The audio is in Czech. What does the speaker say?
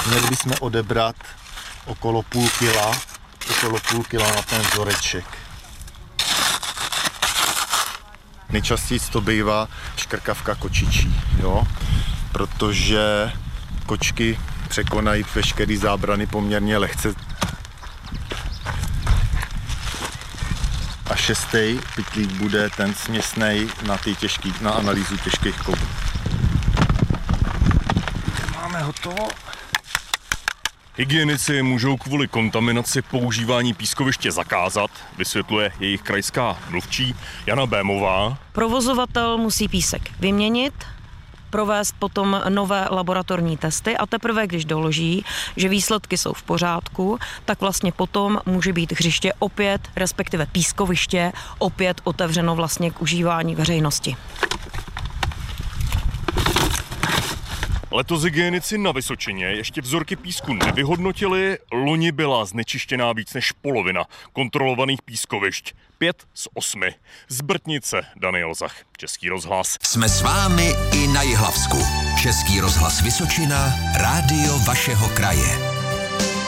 Měli bychom odebrat okolo půl kila na ten vzoreček. Nejčastěji to bývá škrkavka kočičí, jo? Protože kočky překonají veškerý zábrany poměrně lehce. A 6. pytlík bude ten směsnej na analýzu těžkých kovů. Máme hotovo. Hygienici můžou kvůli kontaminaci používání pískoviště zakázat, vysvětluje jejich krajská mluvčí Jana Bémová. Provozovatel musí písek vyměnit, provést potom nové laboratorní testy a teprve, když doloží, že výsledky jsou v pořádku, tak vlastně potom může být hřiště opět, respektive pískoviště, opět otevřeno vlastně k užívání veřejnosti. Letos hygienici na Vysočině ještě vzorky písku nevyhodnotili, loni byla znečištěná víc než polovina kontrolovaných pískovišť. 5 z 8. Z Brtnice Daniel Zach, Český rozhlas. Jsme s vámi i na Jihlavsku. Český rozhlas Vysočina, rádio vašeho kraje.